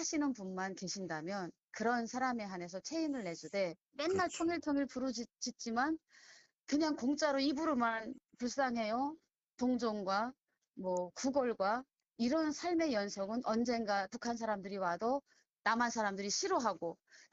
하시는 분만 계신다면 그런 사람에 한해서 체인을 내주되 맨날 그렇죠. 터밀터밀 부르짖지만 그냥 공짜로 입으로만 불쌍해요. 동정과 뭐 구걸과 이런 삶의 연속은 언젠가 북한 사람들이 와도 남한 사람들이 싫어하고